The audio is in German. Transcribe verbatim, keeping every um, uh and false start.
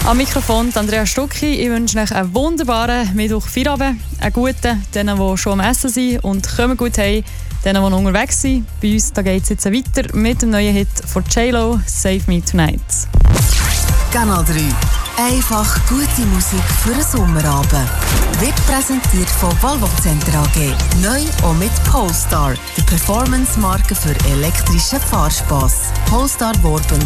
Am Mikrofon Andrea Stucki. Ich wünsche euch einen wunderbaren Mittwoch-Feierabend, einen guten, denen, die schon am Essen sind und kommen gut heim, denen, die noch unterwegs sind. Bei uns geht es jetzt weiter mit dem neuen Hit von J-Lo, «Save Me Tonight». Kanal drei. Einfach gute Musik für einen Sommerabend. Wird präsentiert von Volvo Center A G. Neu auch mit Polestar, der Performance-Marke für elektrischen Fahrspass. Polestar Worben.